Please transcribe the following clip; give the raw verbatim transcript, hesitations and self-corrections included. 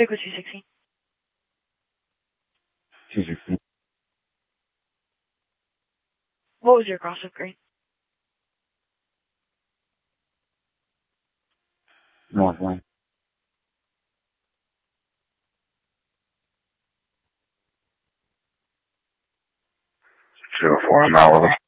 Stick with two sixteen. two sixteen. What was your cross-up grade? Northland. Zero four, I'm out with it.